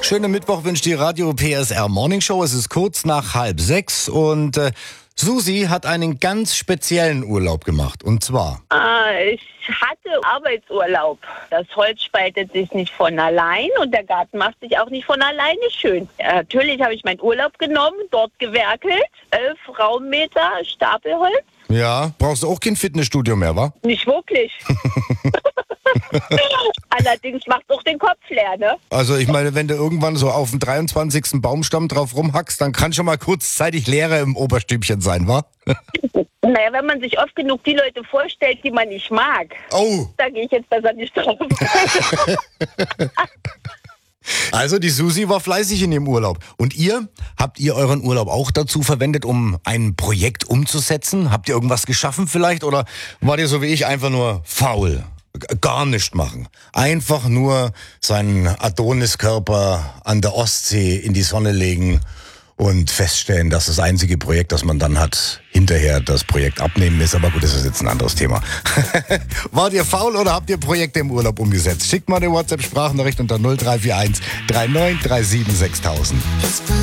Schönen Mittwoch wünscht die Radio PSR Morning Show. Es ist kurz nach 5:30 und Susi hat einen ganz speziellen Urlaub gemacht. Und zwar? Ich hatte Arbeitsurlaub. Das Holz spaltet sich nicht von allein und der Garten macht sich auch nicht von alleine schön. Natürlich habe ich meinen Urlaub genommen, dort gewerkelt. 11 Raummeter Stapelholz. Ja, brauchst du auch kein Fitnessstudio mehr, wa? Nicht wirklich. Allerdings macht auch den Kopf leer, ne? Also ich meine, wenn du irgendwann so auf dem 23. Baumstamm drauf rumhackst, dann kann schon mal kurzzeitig Leere im Oberstübchen sein, wa? Naja, wenn man sich oft genug die Leute vorstellt, die man nicht mag, da gehe ich jetzt besser nicht drauf. Also die Susi war fleißig in ihrem Urlaub. Und ihr? Habt ihr euren Urlaub auch dazu verwendet, um ein Projekt umzusetzen? Habt ihr irgendwas geschaffen vielleicht? Oder wart ihr so wie ich einfach nur faul? Gar nichts machen. Einfach nur seinen Adoniskörper an der Ostsee in die Sonne legen und feststellen, dass das einzige Projekt, das man dann hat, hinterher das Projekt abnehmen ist. Aber gut, das ist jetzt ein anderes Thema. Wart ihr faul oder habt ihr Projekte im Urlaub umgesetzt? Schickt mal eine WhatsApp-Sprachnachricht unter 0341 3937 6000.